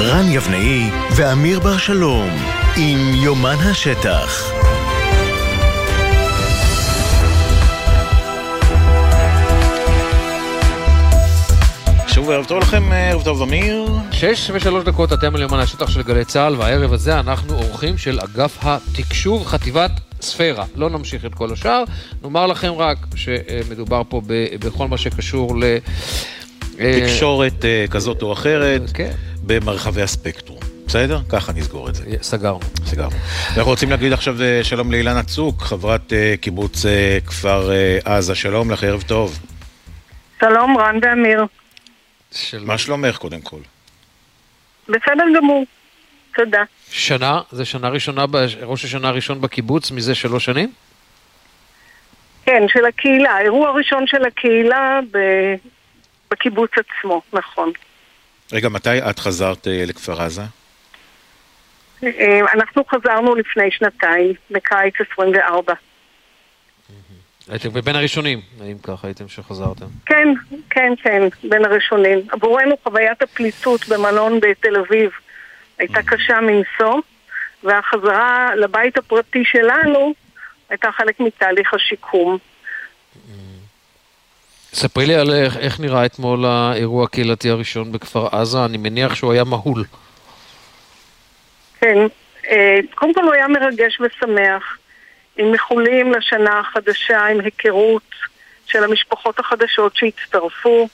רן יבנאי ואמיר בר שלום עם יומן השטח. שוב ערב טוב לכם, ערב טוב אמיר. 6:03 אתם על יומן השטח של גלי צהל, והערב הזה אנחנו אורחים של אגף התקשוב חטיבת ספירה. לא נמשיך את כל השאר, נאמר לכם רק שמדובר פה בכל מה שקשור תקשורת כזאת או אחרת במרחבי הספקטרום. בסדר? ככה נסגור את זה. סגרנו. אנחנו רוצים להגיד עכשיו שלום לאילנה צוק, חברת קיבוץ כפר עזה. שלום לך, ערב טוב. שלום רן ואמיר. מה שלומך קודם כל? בסדר גמור, תודה. זה שנה ראשונה, ראש השנה הראשון בקיבוץ מזה 3 שנים? כן, של הקהילה, האירוע הראשון של הקהילה בקיבוץ עצמו, נכון. רגע, מתי את חזרת לכפר עזה? אנחנו חזרנו לפני 2 בקיץ 24. הייתם בין הראשונים, האם ככה הייתם שחזרתם? כן, בין הראשונים. עבורנו חוויית הפליטות במלון בתל אביב הייתה קשה מנשוא, והחזרה לבית הפרטי שלנו הייתה חלק מתהליך השיקום. ספרי לי על איך נראה אתמול האירוע הקהילתי הראשון בכפר עזה. אני מניח שהוא היה מהול. כן, קודם כל הוא היה מרגש ושמח, עם מחולים לשנה החדשה, עם היכרות של המשפחות החדשות שהצטרפו.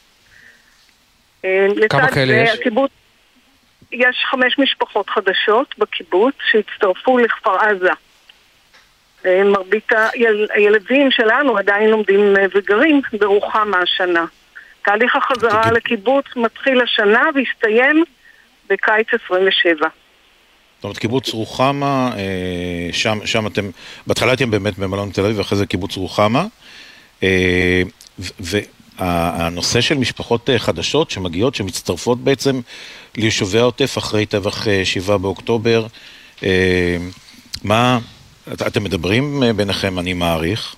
כמה כאלה יש? הקיבוץ, יש 5 משפחות חדשות בקיבוץ שהצטרפו לכפר עזה. מרבית הילדים שלנו עדיין לומדים וגרים ברוחמה השנה. תהליך החזרה לקיבוץ מתחיל השנה והסתיים בקיץ 27. זאת אומרת, קיבוץ רוחמה, שם אתם, בהתחלה הייתם באמת במלון תל אביב, ואחרי זה קיבוץ רוחמה, והנושא של משפחות חדשות שמגיעות, שמצטרפות בעצם ליישובי העוטף אחרי טבח 7 באוקטובר, מה, אתם מדברים ביניכם, אני מעריך,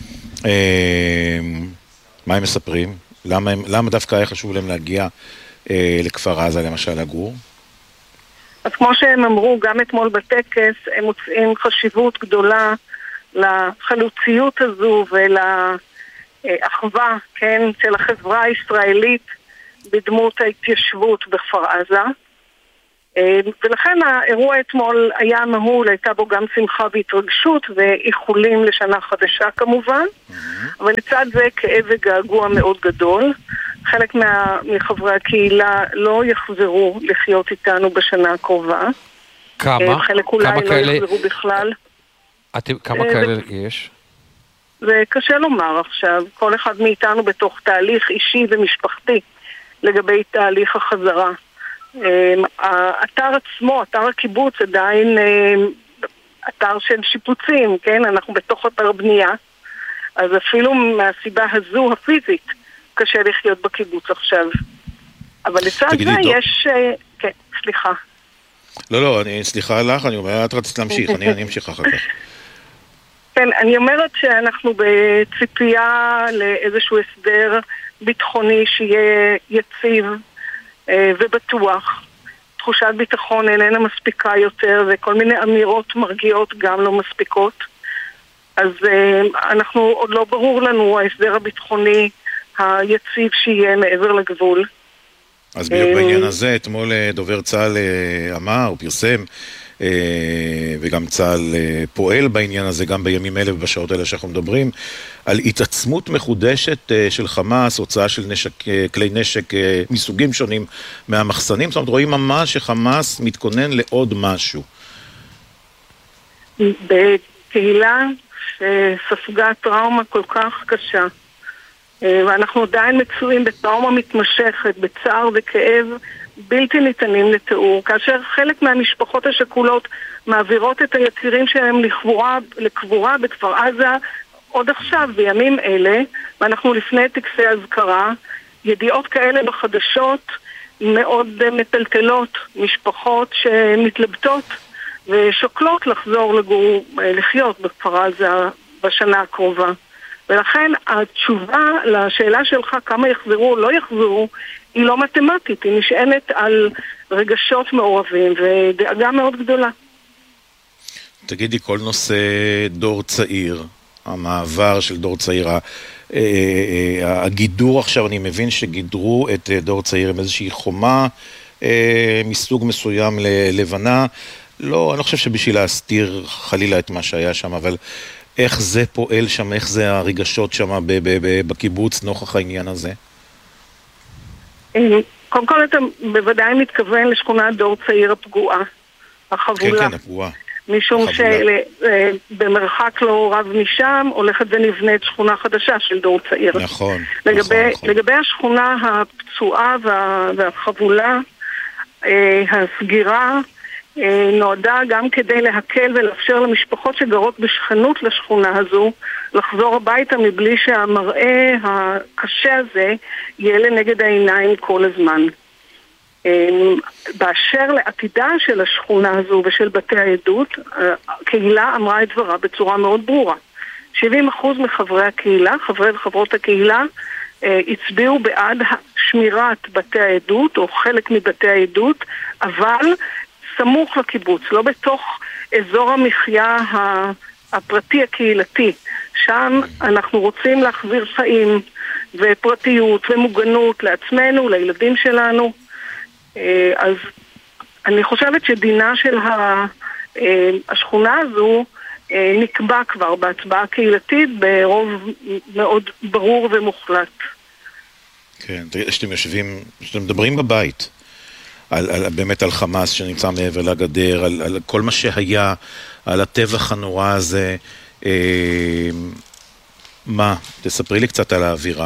מה הם מספרים? למה דווקא היה חשוב להם להגיע לכפר עזה, למשל, לגור? אז כמו שהם אמרו, גם אתמול בטקס, הם מוצאים חשיבות גדולה לחלוציות הזו ולאחווה, כן, של החברה הישראלית בדמות ההתיישבות בכפר עזה. ולכן האירוע אתמול היה מהול, הייתה בו גם שמחה והתרגשות ואיחולים לשנה חדשה כמובן, אבל לצד זה כאב וגעגוע מאוד גדול. חלק מחברי הקהילה לא יחזרו לחיות איתנו בשנה הקרובה. כמה? חלק אולי לא יחזרו בכלל. כמה כאלה יש? זה קשה לומר עכשיו. כל אחד מאיתנו בתוך תהליך אישי ומשפחתי לגבי תהליך החזרה. האתר עצמו, אתר הקיבוץ, עדיין אתר של שיפוצים, כן? אנחנו בתוך אתר בנייה. אז אפילו מהסיבה הזו הפיזית קשה לחיות בקיבוץ עכשיו. אבל לצד זה יש... כן, סליחה. לא, סליחה לך, אני אומר, את רצית להמשיך, אני אמשיך אחר כך. כן, אני אומרת שאנחנו בציפייה לאיזשהו הסדר ביטחוני שיהיה יציב ובטוח. תחושת ביטחון איננה מספיקה יותר, וכל מיני אמירות מרגיעות גם לא מספיקות. אז אנחנו, עוד לא ברור לנו ההסדר הביטחוני היציב שיהיה מעבר לגבול. אז בדיוק בעניין הזה, אתמול דובר צה"ל אמר, הוא פרסם, וגם צה"ל פועל בעניין הזה, גם בימים אלה ובשעות האלה שאנחנו מדברים, על התעצמות מחודשת של חמאס, הוצאה של כלי נשק מסוגים שונים מהמחסנים. זאת אומרת, רואים ממש שחמאס מתכונן לעוד משהו. בקהילה שספגה טראומה כל כך קשה, ואנחנו עדיין מצויים בטראומה מתמשכת, בצער וכאב בלתי ניתנים לתיאור, כאשר חלק מהמשפחות השכולות מעבירות את היקירים שלהם לקבורה בכפר עזה עוד עכשיו, בימים אלה, ואנחנו לפני טקסי הזכרה. ידיעות כאלה בחדשות מאוד מטלטלות משפחות שמתלבטות ושוקלות לחזור לחיות בכפר עזה בשנה הקרובה. ולכן התשובה לשאלה שלך כמה יחזרו או לא יחזרו, היא לא מתמטית, היא נשענת על רגשות מעורבים ודאגה מאוד גדולה. תגידי, כל נושא דור צעיר, המעבר של דור צעיר, הגידור עכשיו, אני מבין שגידרו את דור צעיר עם איזושהי חומה מסוג מסוים ללבנה, לא, אני לא חושב שבשביל להסתיר חלילה את מה שהיה שם, אבל איך זה פועל שם, איך זה הרגשות שם בקיבוץ נוכח העניין הזה? קודם כל אתה בוודאי מתכוון לשכונת דור צעיר הפגועה, החבולה. כן, כן, הפגועה. משום שבמרחק לא רב משם הולכת ונבנית שכונה חדשה של דור צעיר. נכון. לגבי השכונה הפצועה והחבולה, הסגירה נועדה גם כדי להקל ולאפשר למשפחות שגרות בשכנות לשכונה הזו לחזור הביתה מבלי שהמראה הקשה הזה יהיה לנגד העיניים כל הזמן. באשר לעתידה של השכונה הזו ושל בתי העדות, הקהילה אמרה את דברה בצורה מאוד ברורה. 70% מחברי הקהילה, חברי וחברות הקהילה, הצביעו בעד שמירת בתי העדות או חלק מבתי העדות, אבל סמוך לקיבוץ, לא בתוך אזור המחיה הפרטי הקהילתי. שם אנחנו רוצים להחזיר חיים ופרטיות ומוגנות לעצמנו, לילדים שלנו. אז אני חושבת שדינה של השכונה הזו נקבע כבר בהצבעה קהילתית ברוב מאוד ברור ומוחלט. כן, שאתם יושבים, שאתם מדברים בבית, באמת על חמאס שנמצא מעבר לגדר, על כל מה שהיה, על הטבח הנורא הזה, מה? תספרי לי קצת על האווירה.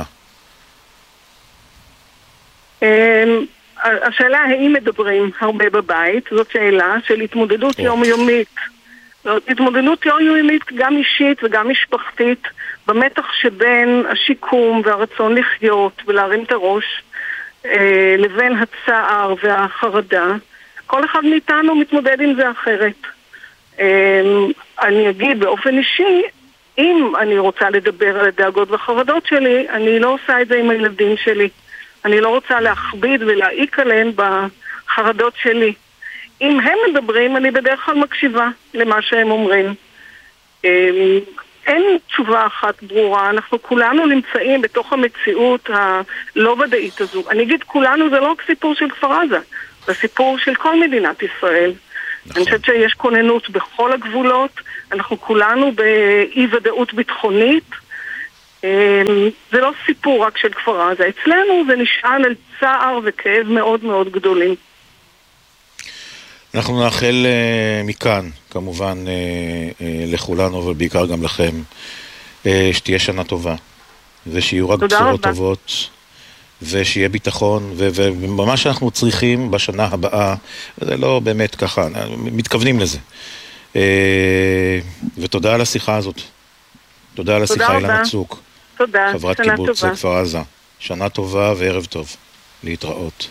השאלה האם מדברים הרבה בבית, זאת שאלה של התמודדות יומיומית. התמודדות יומיומית גם אישית וגם משפחתית, במתח שבין השיקום והרצון לחיות ולהרים את הראש, לבין הצער והחרדה. כל אחד מאיתנו מתמודד עם זה אחרת. אני אגיד באופן אישי, אם אני רוצה לדבר על הדאגות והחרדות שלי, אני לא עושה את זה עם הילדים שלי. אני לא רוצה להכביד ולהעיק עליהם בחרדות שלי. אם הם מדברים, אני בדרך כלל מקשיבה למה שהם אומרים. אין תשובה אחת ברורה, אנחנו כולנו נמצאים בתוך המציאות הלא ודאית הזו. אני אגיד כולנו, זה לא רק סיפור של כפר עזה, זה סיפור של כל מדינת ישראל. נכון. אני חושבת שיש כוננות בכל הגבולות, אנחנו כולנו באי ודאות ביטחונית, זה לא סיפור רק של כפר עזה, אצלנו זה נשען על צער וכאב מאוד מאוד גדולים. אנחנו נאחל מכאן, כמובן, לכולנו ובעיקר גם לכם, שתהיה שנה טובה, ושיהיו רק בשורות טובות, ושיהיה ביטחון, ומה שאנחנו צריכים בשנה הבאה, זה לא באמת ככה, מתכוונים לזה. ותודה על השיחה הזאת. תודה על השיחה, אילנה צוק. תודה, חברת קיבוץ כפר עזה. שנה טובה וערב טוב. להתראות.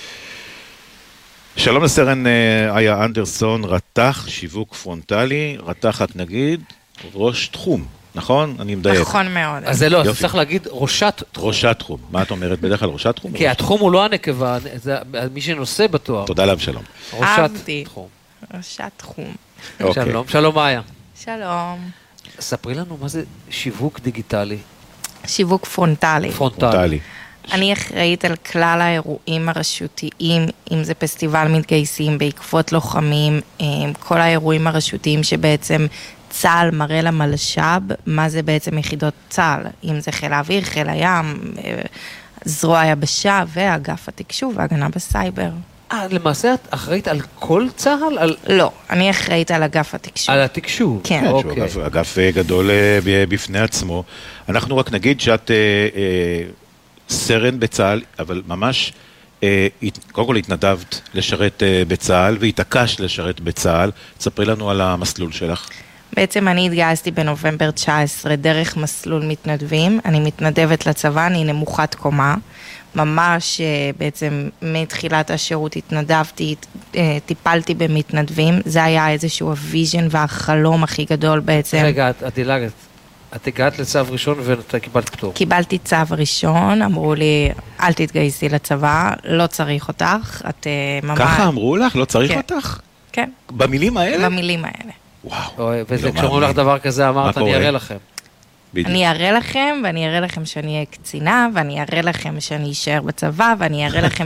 שלום לסרן איה אנדרסון, רתח שיווק פרונטלי, רתחת נגיד, ראש תחום, נכון? אני מדייק. נכון מאוד. אז זה לא, אז צריך להגיד ראשת תחום. ראשת תחום. מה את אומרת בדרך כלל? ראשת תחום? כי התחום הוא לא הנקבה, זה מי שנושא בתואר. תודה לאבשלום. ראשת תחום. ראשת תחום. שלום, שלום איה. שלום. ספרי לנו מה זה שיווק דיגיטלי. שיווק פרונטלי. פרונטלי. אני אחראית על כלל האירועים הרשותיים, אם זה פסטיבל מתגייסים, בעקבות לוחמים, כל האירועים הרשותיים שבעצם צה"ל מראה למלש"ב, מה זה בעצם יחידות צה"ל, אם זה חיל האוויר, חיל הים, זרוע היבשה ואגף התקשוב והגנה בסייבר. למעשה את אחראית על כל צה"ל? לא, אני אחראית על אגף התקשוב. על התקשוב? כן. אגף גדול בפני עצמו. אנחנו רק נגיד שאת סרן בצה"ל, אבל ממש, קודם כל התנדבת לשרת בצה"ל, והתעקשת לשרת בצה"ל. תספרי לנו על המסלול שלך. בעצם אני התגייסתי בנובמבר 19 דרך מסלול מתנדבים. אני מתנדבת לצבא, אני נמוכת קומה. ממש בעצם מתחילת השירות התנדבתי, טיפלתי במתנדבים. זה היה איזשהו הוויז'ן והחלום הכי גדול בעצם. רגע, את דילגת. את הגעת לצו ראשון ואתה קיבלת פטור. קיבלתי צו ראשון, אמרו לי, אל תתגייסי לצבא, לא צריך אותך, את ממש... ככה אמרו לך? לא צריך כן. אותך? כן. במילים האלה? במילים האלה. וואו. וזה כשאומרים לך דבר כזה, אמרת, אני אראה לכם. בדיוק. אני אראה לכם, ואני אראה לכם שאני אהיה קצינה, ואני אראה לכם שאני אשאר בצבא, ואני אראה לכם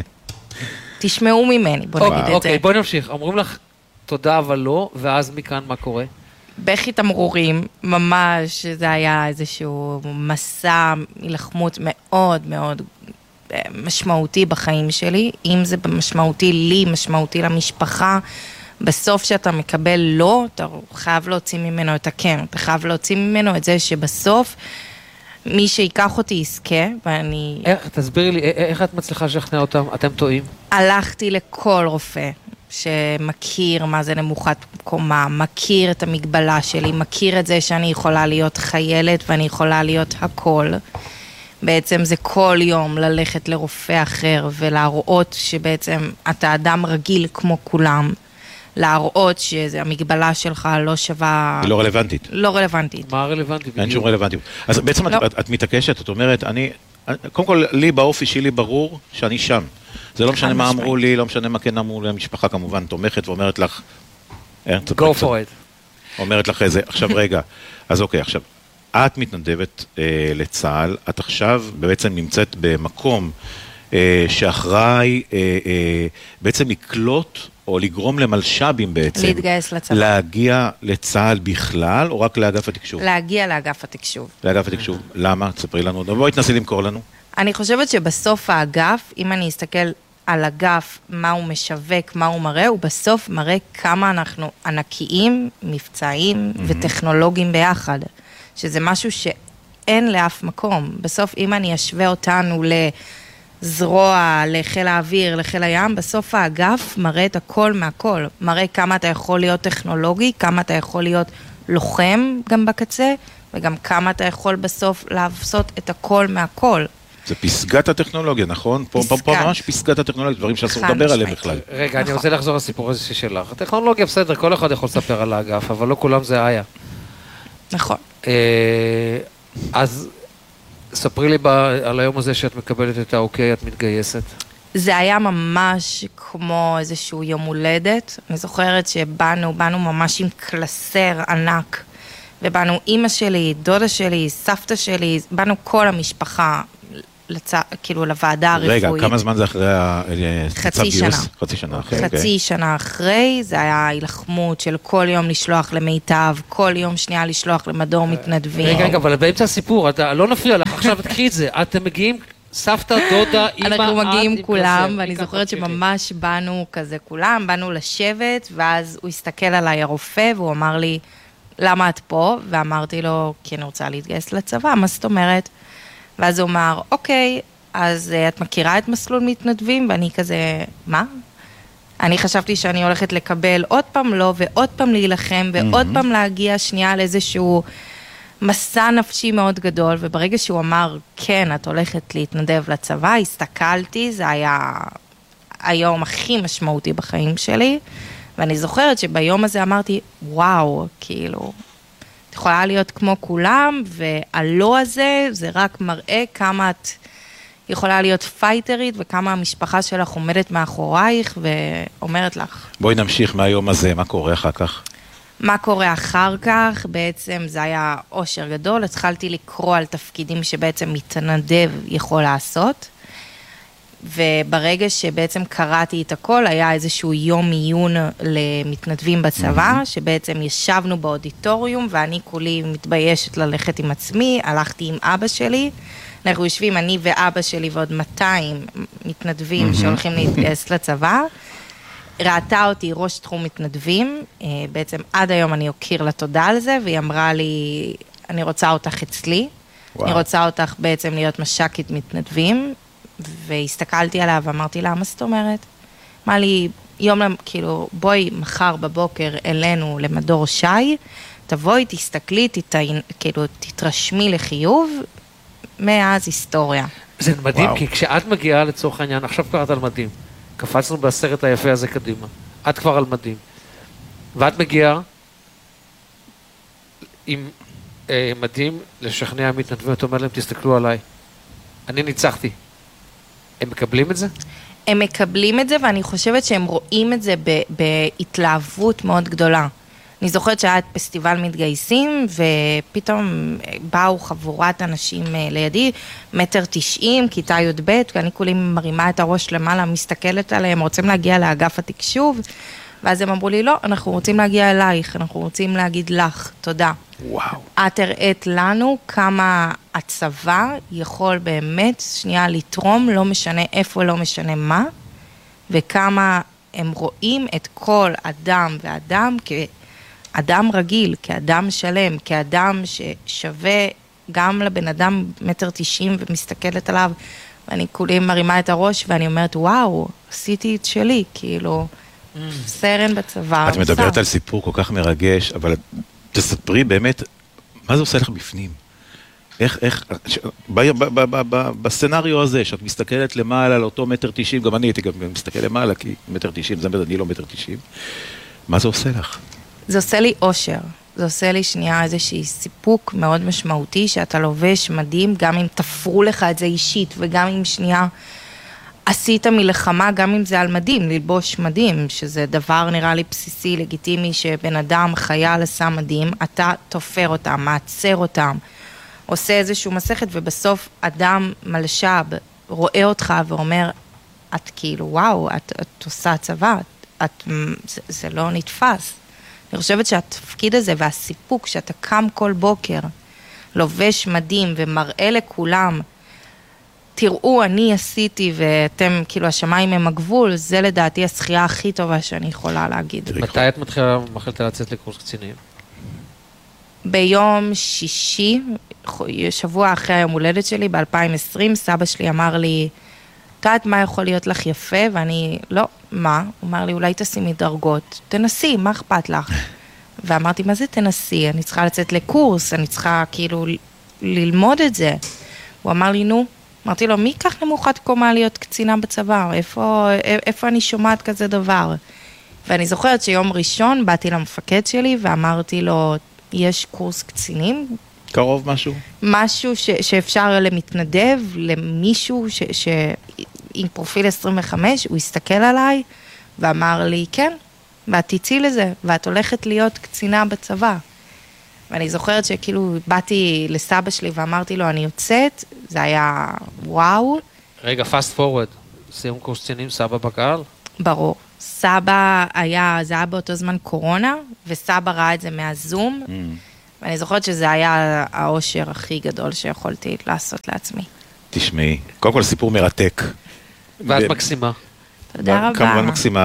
תשמעו ממני, בוא נגיד את זה. אוקיי, בואי נמשיך. אומרים לך, תודה אבל לא, ואז מכאן מה קורה? בכי תמרורים, ממש, זה היה איזשהו מסע מלחמות מאוד מאוד משמעותי בחיים שלי, אם זה משמעותי לי, משמעותי למשפחה, בסוף שאתה מקבל לא, אתה חייב להוציא ממנו את הכן, אתה חייב להוציא ממנו את זה שבסוף מי שיקח אותי יזכה, ואני... תסבירי לי, איך את מצליחה לשכנע אותם? אתם טועים? הלכתי לכל רופא שמכיר מה זה נמוכת קומה, מכיר את המגבלה שלי, מכיר את זה שאני יכולה להיות חיילת ואני יכולה להיות הכל. בעצם זה כל יום ללכת לרופא אחר ולהראות שבעצם אתה אדם רגיל כמו כולם. להראות שהמגבלה שלך לא שווה... היא לא רלוונטית. לא רלוונטית. מה רלוונטי? אין שום רלוונטיות. אז בעצם את מתעקשת, את אומרת, קודם כל, לי באופי שלי ברור שאני שם. זה לא משנה מה אמרו לי, לא משנה מה כן אמרו לי, המשפחה כמובן תומכת ואומרת לך... Go for it. אומרת לך איזה, עכשיו רגע, אז אוקיי, עכשיו, את מתנדבת לצה"ל, את עכשיו בעצם נמצאת במקום שאחראי בעצם לקלוט או לגרום למלש"בים בעצם. להתגייס לצבא. להגיע לצה"ל בכלל, או רק לאגף התקשוב? להגיע לאגף התקשוב. לאגף התקשוב. למה? תספרי לנו. בואי תנסי למכור לנו. אני חושבת שבסוף האגף, אם אני אסתכל על אגף, מה הוא משווק, מה הוא מראה, הוא בסוף מראה כמה אנחנו ענקיים, מבצעיים וטכנולוגיים ביחד. שזה משהו שאין לאף מקום. בסוף, אם אני אשווה אותנו זרוע לחיל האוויר, לחיל הים, בסוף האגף מראה את הכל מהכל. מראה כמה אתה יכול להיות טכנולוגי, כמה אתה יכול להיות לוחם גם בקצה, וגם כמה אתה יכול בסוף לעשות את הכל מהכל. זה פסגת הטכנולוגיה, נכון? פה ממש פסגת הטכנולוגיה, דברים שאסור לדבר עליהם בכלל. רגע, אני רוצה לחזור לסיפור הזה שלך. הטכנולוגיה בסדר, כל אחד יכול לספר על האגף, אבל לא כולם זה היה. נכון. אז... ספרי לי על היום הזה שאת מקבלת את האוקיי, את מתגייסת. זה היה ממש כמו איזשהו יום הולדת. אני זוכרת שבאנו ממש עם קלסר ענק, ובאנו אמא שלי, דודה שלי, סבתא שלי, באנו כל המשפחה, כאילו לוועדה הרפואית. רגע, כמה זמן זה אחרי חצי שנה. חצי שנה אחרי, חצי שנה אחרי, זה היה הילחמות של כל יום לשלוח למיטב, כל יום שנייה לשלוח למדור מתנדבים. רגע, אבל באמצע הסיפור, לא נפריע לך, עכשיו תקחי את זה, אתם מגיעים, סבתא, דודה, אמא, אנחנו מגיעים כולם, ואני זוכרת שממש באנו כזה כולם, באנו לשבת, ואז הוא הסתכל עליי הרופא, והוא אמר לי, למה את פה? ואמרתי לו, כי אני רוצה להתגייס לצבא, מה זאת אומרת? ואז הוא אמר, אוקיי, אז את מכירה את מסלול מתנדבים? ואני כזה, מה? אני חשבתי שאני הולכת לקבל עוד פעם לא, ועוד פעם להילחם, ועוד פעם להגיע שנייה לאיזשהו מסע נפשי מאוד גדול, וברגע שהוא אמר, כן, את הולכת להתנדב לצבא, הסתכלתי, זה היה היום הכי משמעותי בחיים שלי, ואני זוכרת שביום הזה אמרתי, וואו, כאילו... את יכולה להיות כמו כולם, והלא הזה, זה רק מראה כמה את יכולה להיות פייטרית, וכמה המשפחה שלך עומדת מאחורייך, ואומרת לך. בואי נמשיך מהיום הזה, מה קורה אחר כך? מה קורה אחר כך? בעצם זה היה אושר גדול, התחלתי לקרוא על תפקידים שבעצם מתנדב יכול לעשות, וברגע שבעצם קראתי את הכל, היה איזשהו יום עיון למתנדבים בצבא, שבעצם ישבנו באודיטוריום, ואני כולי מתביישת ללכת עם עצמי, הלכתי עם אבא שלי, אנחנו יושבים, אני ואבא שלי ועוד 200 מתנדבים שהולכים להתגייס לצבא, ראתה אותי ראש תחום מתנדבים, בעצם עד היום אני אוקיר לתודה על זה, והיא אמרה לי, אני רוצה אותך אצלי, אני רוצה אותך בעצם להיות מש"קית מתנדבים, והסתכלתי עליה ואמרתי לה, מה זאת אומרת? אמרה לי, כאילו, בואי מחר בבוקר אלינו למדור שי, תבואי, תסתכלי, כאילו, תתרשמי לחיוב, מאז היסטוריה. זה מדהים, כי כשאת מגיעה לצורך העניין, עכשיו קראת על מדים, קפצנו בסרט היפה הזה קדימה, את כבר על מדים, ואת מגיעה עם מדהים לשכנע מתנדבים, אתה אומר להם, תסתכלו עליי. אני ניצחתי. הם מקבלים את זה? הם מקבלים את זה, ואני חושבת שהם רואים את זה בהתלהבות מאוד גדולה. אני זוכרת שהיה את פסטיבל מתגייסים, ופתאום באו חבורת אנשים לידי, 1.90 מטר, כיתה י"ב, ואני כולי מרימה את הראש למעלה, מסתכלת עליהם, רוצים להגיע לאגף התקשוב, ואז הם אמרו לי, לא, אנחנו רוצים להגיע אלייך, אנחנו רוצים להגיד לך, תודה. וואו. את הראית לנו כמה הצבא יכול באמת, שנייה, לתרום, לא משנה איפה, לא משנה מה, וכמה הם רואים את כל אדם ואדם כאדם רגיל, כאדם שלם, כאדם ששווה גם לבן אדם 1.90 מטר ומסתכלת עליו, ואני כולי מרימה את הראש ואני אומרת, וואו, עשיתי את שלי, כאילו, סרן בצבא. את מדברת על סיפור כל כך מרגש, אבל תספרי באמת, מה זה עושה לך בפנים? איך, בסצנריו הזה, שאת מסתכלת למעלה על אותו 1.90 מטר, גם אני הייתי גם מסתכל למעלה, כי 1.90 מטר, אני לא 1.90 מטר, מה זה עושה לך? זה עושה לי אושר, זה עושה לי שנייה איזושהי סיפוק מאוד משמעותי, שאתה לובש מדהים, גם אם תפרו לך את זה אישית, וגם אם שנייה עשית מלחמה, גם אם זה על מדים, ללבוש מדים, שזה דבר נראה לי בסיסי, לגיטימי, שבן אדם חייל עשה מדים, אתה תופר אותם, מעצר אותם, עושה איזשהו מסכת, ובסוף אדם מלשב רואה אותך ואומר, את כאילו, וואו, את עושה צבא, זה לא נתפס. אני חושבת שהתפקיד הזה והסיפוק שאתה קם כל בוקר, לובש מדים ומראה לכולם, תראו, אני עשיתי ואתם, כאילו, השמיים הם הגבול, זה לדעתי השחייה הכי טובה שאני יכולה להגיד. מתי את מחלת לצאת לקורס קצינים? ביום שישי, שבוע אחרי היום הולדת שלי, ב-2020, סבא שלי אמר לי, יודעת מה יכול להיות לך יפה? ואני, לא, מה? הוא אמר לי, אולי תשימי דרגות, תנסי, מה אכפת לך? ואמרתי, מה זה תנסי? אני צריכה לצאת לקורס, אני צריכה כאילו ללמוד את זה. הוא אמר לי, נו, אמרתי לו, מי ייקח נמוכת קומה להיות קצינה בצבא? איפה אני שומעת כזה דבר? ואני זוכרת שיום ראשון באתי למפקד שלי ואמרתי לו, יש קורס קצינים? קרוב משהו? משהו שאפשר למתנדב, למישהו עם פרופיל 25, הוא הסתכל עליי ואמר לי, כן, ואת תצאי לזה, ואת הולכת להיות קצינה בצבא. ואני זוכרת שכאילו באתי לסבא שלי ואמרתי לו, אני יוצאת, זה היה וואו. רגע, fast forward, סיום קורס קצינים, סבא בקהל? ברור. סבא היה, זה היה באותו זמן קורונה, וסבא ראה את זה מהזום, ואני זוכרת שזה היה האושר הכי גדול שיכולתי לעשות לעצמי. תשמעי, קודם כל סיפור מרתק. ואת מקסימה. תודה רבה. כמובן מקסימה,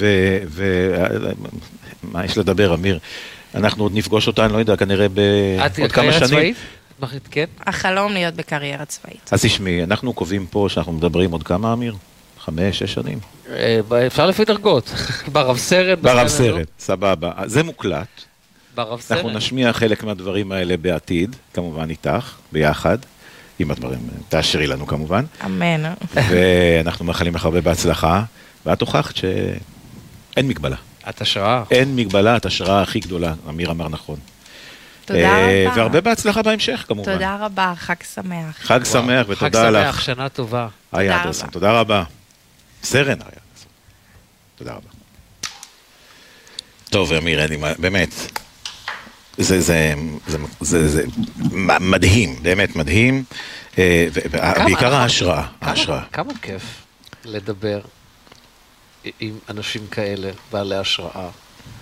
מה יש לדבר, אמיר? אנחנו עוד נפגוש אותה, אני לא יודע, כנראה בעוד כמה שנים. כן? החלום להיות בקריירה צבאית. אז תשמעי, אנחנו קובעים פה שאנחנו מדברים עוד כמה, אמיר? 5-6 שנים? אפשר לפי דרגות. ברב סרט. ברב סרט, סבבה. זה מוקלט. ברב סרט. אנחנו נשמיע חלק מהדברים האלה בעתיד, כמובן איתך, ביחד. אם הדברים, תאשרי לנו כמובן. אמן. ואנחנו מאחלים לך הרבה בהצלחה, ואת הוכחת שאין מגבלה. את השראה. אין מגבלה, את השראה הכי גדולה, אמיר אמר נכון. תודה רבה. והרבה בהצלחה בהמשך כמובן. תודה רבה, חג שמח. חג שמח ותודה לך. חג שמח, שנה טובה. אריה אדרסון, תודה רבה. סרן אריה אדרסון. תודה רבה. טוב, אמיר, באמת, זה מדהים, באמת מדהים, בעיקר ההשראה. כמה כיף לדבר עם אנשים כאלה, בעלי השראה,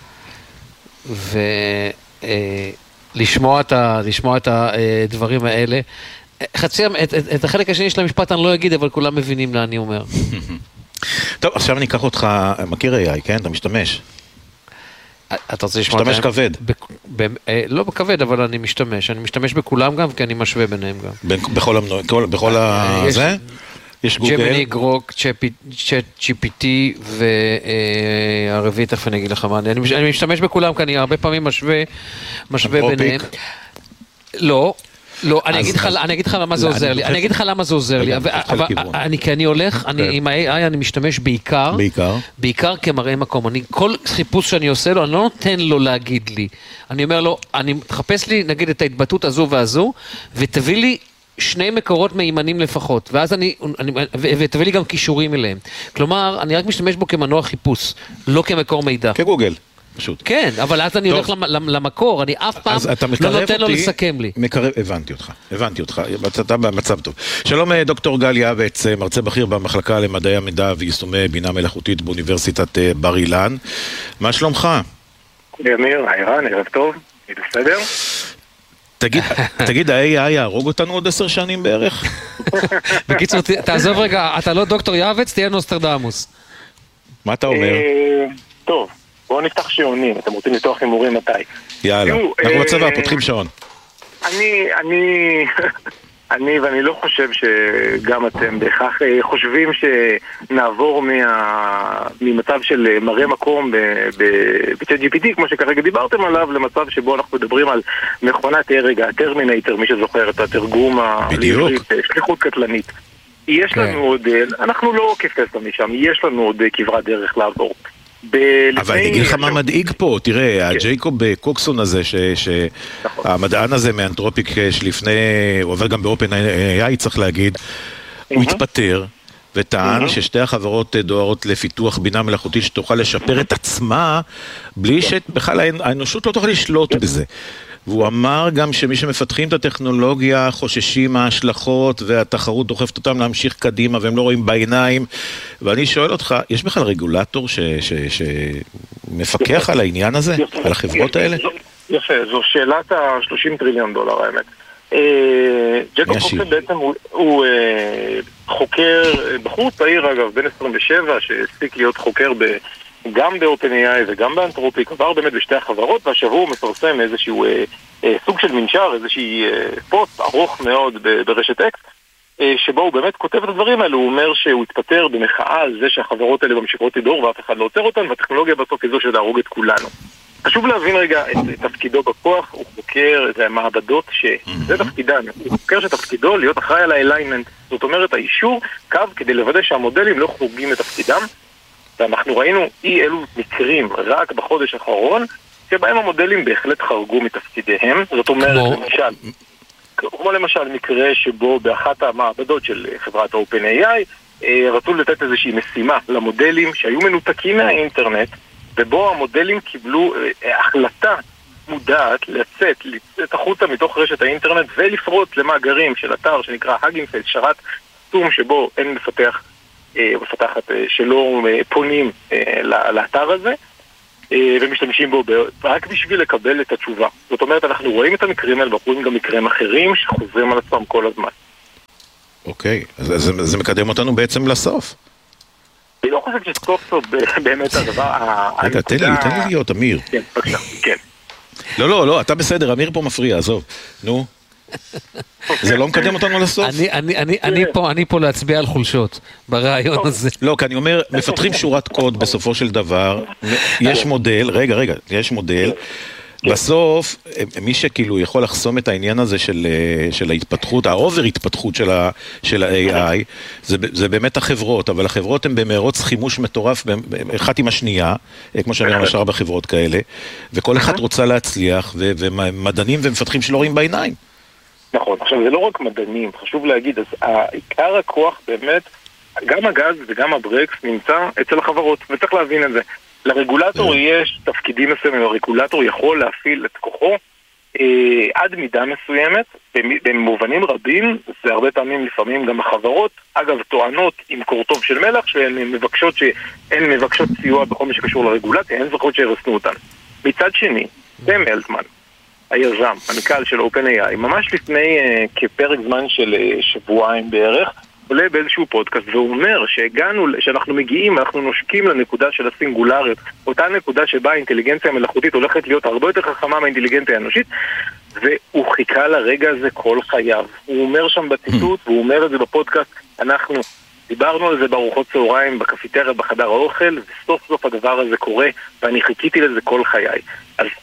ולשמוע את הדברים האלה. את החלק השני של המשפט אני לא אגיד, אבל כולם מבינים מה אני אומר. טוב, עכשיו אני אקח אותך, מכיר AI, כן? אתה משתמש. אתה רוצה לשמוע... משתמש כבד. לא בכבד, אבל אני משתמש בכולם גם, כי אני משווה ביניהם גם. בכל הזה? יש גוגל. ג'מיני, גרוק, צ'אט GPT והרביעי, תכף אני אגיד לך מה. אני משתמש בכולם, כי אני הרבה פעמים משווה ביניהם. לא, לא, אני אגיד לך למה זה עוזר לי. אני אגיד לך למה זה עוזר לי. כי אני הולך, עם ה-AI אני משתמש בעיקר כמראה מקום. כל חיפוש שאני עושה לו, אני לא נותן לו להגיד לי. אני אומר לו, אני מחפש לי, נגיד, את ההתבטאות הזו והזו, ותביא לי 2 מקורות מהימנים לפחות, ואז ותביא לי גם קישורים אליהם. כלומר, אני רק משתמש בו כמנוע חיפוש, לא כמקור מידע. כגוגל. פשוט. כן, אבל אז אני הולך למקור, אני אף פעם לא נותן לו לסכם לי. הבנתי אותך, אתה במצב טוב. שלום דוקטור גל יעבץ, מרצה בכיר במחלקה למדעי המידע ויישומי בינה מלאכותית באוניברסיטת בר אילן. מה שלומך? אמיר, ערן, ערב טוב, בסדר? תגיד, ה-AI יהרוג אותנו עוד 10 שנים בערך? בקיצור, תעזוב רגע, אתה לא דוקטור יעבץ, תהיה נוסטרדמוס. מה אתה אומר? טוב. בואו נפתח שעונים, אתם רוצים לפתוח הימורים מתי? יאללה, אנחנו בצבא, פותחים שעון. ואני לא חושב שגם אתם בהכרח חושבים שנעבור ממצב של מראה מקום ב-ChatGPT, כמו שכרגע דיברתם עליו, למצב שבו אנחנו מדברים על מכונת הרג, הטרמינטור, מי שזוכר את התרגום בדיוק. שליחות קטלנית. יש לנו עוד, אנחנו לא כפסע משם, יש לנו עוד כברת דרך לעבור. אבל אני אגיד לך מה מדאיג פה, תראה, הג'ייקוב קוקסון הזה, שהמדען הזה מאנתרופיק שלפני, הוא עובר גם באופן AI צריך להגיד, הוא התפטר וטען ששתי החברות דוארות לפיתוח בינה מלאכותית שתוכל לשפר את עצמה, בלי שבכלל האנושות לא תוכל לשלוט בזה. והוא אמר גם שמי שמפתחים את הטכנולוגיה חוששים מההשלכות והתחרות דוחפת אותם להמשיך קדימה והם לא רואים בעיניים. ואני שואל אותך, יש בכלל רגולטור שמפקח על העניין הזה, על החברות האלה? יפה, זו שאלת ה-30 טריליון דולר האמת. ג'קוב קוקסון בעצם הוא חוקר, בחור צעיר אגב, בן 27, שהספיק להיות חוקר גם ב-OpenAI וגם באנתרופיק, עבר באמת בשתי החברות, והשבוע הוא מפרסם איזשהו סוג של מנשר, איזשהי פוסט ארוך מאוד ברשת אקס, שבו הוא באמת כותב את הדברים האלו. הוא אומר שהוא התפטר במחאה על זה שהחברות האלה ממשיכות לדור ואף אחד לא עוצר אותן, והטכנולוגיה בסוף היא זו שתהרוג את כולנו. חשוב להבין רגע את תפקידו בכוח. הוא חוקר את המעבדות שזה תפקידן, הוא חוקר שתפקידו להיות אחראי על האליינמנט, זאת אומרת האישור קו כדי לוודא שהמודלים לא חורגים את תפקידם. ואנחנו ראינו אי אלו מקרים רק בחודש האחרון שבהם המודלים בהחלט חרגו מתפקידיהם. זאת אומרת, כמו למשל מקרה שבו באחת המעבדות של חברת OpenAI רצו לתת איזושהי משימה למודלים שהיו מנותקים מהאינטרנט, ובו המודלים קיבלו החלטה מודעת לצאת החוצה מתוך רשת האינטרנט ולפרוץ למאגרים של אתר שנקרא Hugging Face, שרת עצום שבו אין מפתחת שלא פונים לאתר הזה ומשתמשים בו רק בשביל לקבל את התשובה. זאת אומרת, אנחנו רואים את המקרים האלה, רואים גם מקרים אחרים שחוזרים על עצמם כל הזמן. אוקיי, אז זה מקדם אותנו בעצם לסוף. אני לא חושב שסוף באמת הדבר... רגע, תן לי להיות, אמיר. כן, בבקשה, כן. לא, אתה בסדר, אמיר פה מפריע, עזוב. נו. זה לא מקדם אותנו לסוף? אני פה להצביע על חולשות ברעיון הזה. לא, כי אני אומר, מפתחים שורת קוד בסופו של דבר, יש מודל, רגע, יש מודל, בסוף, מי שכאילו יכול לחסום את העניין הזה של ההתפתחות, האובר התפתחות של ה-AI, זה באמת החברות, אבל החברות הן במרוץ חימוש מטורף, אחת עם השנייה, כמו שאני אומר בחברות כאלה, וכל אחד רוצה להצליח, ומדענים ומפתחים שלא רואים בעיניים. נכון, עכשיו זה לא רק מדענים, חשוב להגיד, אז עיקר הכוח באמת, גם הגז וגם הברקס נמצא אצל החברות, וצריך להבין את זה. לרגולטור יש תפקידים מסוימים, הרגולטור יכול להפעיל את כוחו עד מידה מסוימת, במובנים רבים, זה הרבה פעמים לפעמים גם החברות, אגב טוענות עם קורטוב של מלח, שהן מבקשות סיוע בכל מה שקשור לרגולציה, הן זוכרות שירסנו אותן. מצד שני, סם אלטמן, היזם, המנכ"ל של OpenAI, ממש לפני כפרק זמן של שבועיים בערך, עולה באיזשהו פודקאסט והוא אומר שאנחנו מגיעים, אנחנו נושקים לנקודה של הסינגולריות, אותה נקודה שבה האינטליגנציה המלאכותית הולכת להיות הרבה יותר חכמה מהאינטליגנציה האנושית, והוא חיכה לרגע הזה כל חייו. הוא אומר שם בציטוט, והוא אומר את זה בפודקאסט, אנחנו דיברנו על זה בארוחות צהריים, בקפיטריה, בחדר האוכל, וסוף סוף הדבר הזה קורה, ואני חיכיתי לזה כל חיי. אז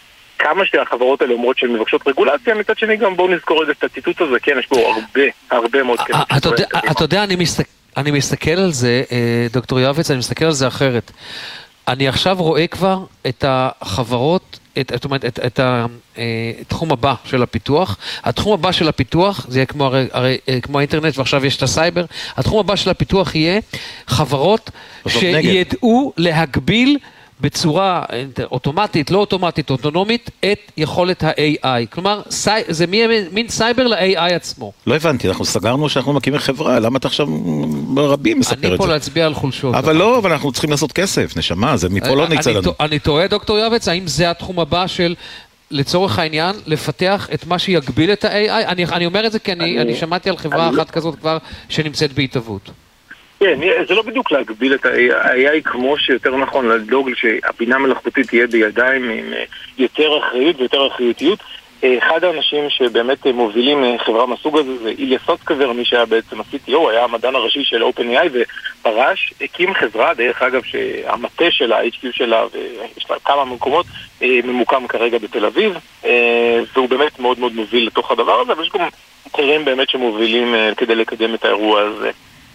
כמה שהחברות האלה אומרות שהן מבקשות רגולציה, מצד שני גם בואו נזכור את הציטוט הזה, כן, יש פה הרבה מאוד כסף. אתה יודע, אני מסתכל על זה, דוקטור יעבץ, אני מסתכל על זה אחרת. אני עכשיו רואה כבר את החברות, זאת אומרת, את התחום הבא של הפיתוח. התחום הבא של הפיתוח, זה יהיה כמו האינטרנט, ועכשיו יש את הסייבר. התחום הבא של הפיתוח יהיה חברות שידעו להגביל בצורה אוטומטית, לא אוטומטית, אוטונומית, את יכולת ה-AI. כלומר, זה מין סייבר ל-AI עצמו. לא הבנתי, אנחנו סגרנו שאנחנו מקימים חברה, למה אתה עכשיו ברבים מספר את זה? אני פה להצביע על חולשות. אבל לא, אבל אנחנו צריכים לעשות כסף, נשמה, זה מפה לא נצא לנו. אני טועה, דוקטור יעבץ, האם זה התחום הבא של, לצורך העניין, לפתח את מה שיגביל את ה-AI? אני אומר את זה כי אני שמעתי על חברה אחת כזאת כבר שנמצאת בהתהוות. כן, זה לא בדיוק להגביל את ה-AI כמו שיותר נכון לדאוג שהבינה מלאכותית תהיה בידיים עם יותר אחריות ויותר אחריותיות. אחד האנשים שבאמת מובילים חברה מסוג הזה זה איליה סוצקבר, מי שהיה בעצם ה-CTO, היה המדען הראשי של OpenAI ופרש, הקים חברה, דרך אגב שהמטה שלה, ה-HQ שלה, ויש לה כמה מקומות, ממוקם כרגע בתל אביב, והוא באמת מאוד מאוד מוביל לתוך הדבר הזה, ויש גם אחרים באמת שמובילים כדי לקדם את האירוע הזה.